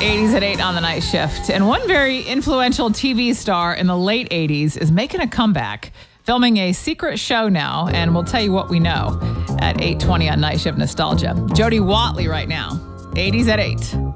80s at 8 on the night shift. And one very influential TV star in the late 80s is making a comeback, filming a secret show now, and we'll tell you what we know at 8:20 on Night Shift Nostalgia. Jody Watley right now, 80s at 8.